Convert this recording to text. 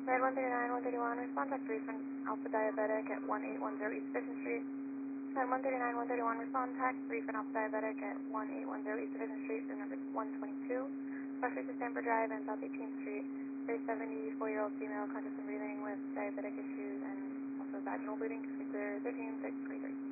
Red 139, 131, respond type 3 from Alpha Diabetic at 1810 East Division Street. Red 139, 131, respond type 3 from Alpha Diabetic at 1810 East Division Street, room number 122. West Street to Stanford Drive and South 18th Street. There's 74-year-old female conscious and breathing with diabetic issues and also vaginal bleeding. Clear 13-623.